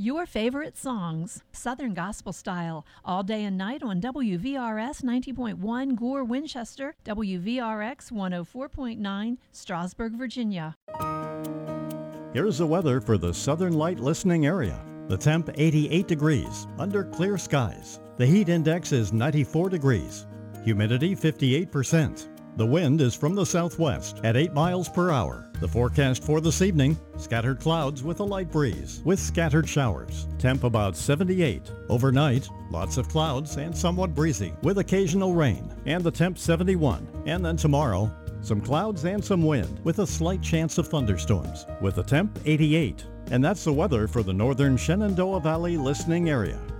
Your favorite songs, Southern Gospel Style, all day and night on WVRS 90.1 Gore, Winchester, WVRX 104.9 Strasburg, Virginia. Here's the weather for the Southern Light listening area. The temp 88 degrees, under clear skies. The heat index is 94 degrees. Humidity 58%. The wind is from the southwest at 8 miles per hour. The forecast for this evening, scattered clouds with a light breeze, with scattered showers. Temp about 78. Overnight, lots of clouds and somewhat breezy, with occasional rain. And the temp 71. And then tomorrow, some clouds and some wind, with a slight chance of thunderstorms, with the temp 88. And that's the weather for the northern Shenandoah Valley listening area.